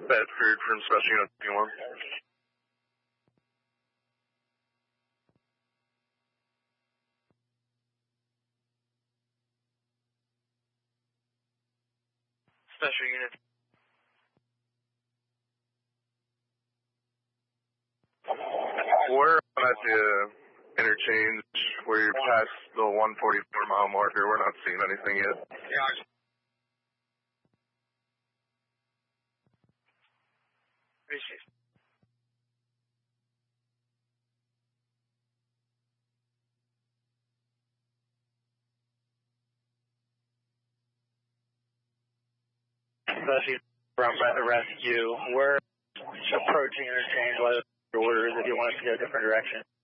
Bedford from Special Unit 21. Special Unit. We're at the interchange where you're past the 144-mile marker. We're not seeing anything yet. Yeah. Appreciate it. Especially from the rescue, we're approaching interchange. Let us order orders if you want us to go a different direction.